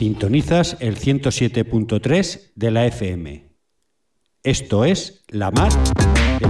Sintonizas el 107.3 de la FM. Esto es La Mar de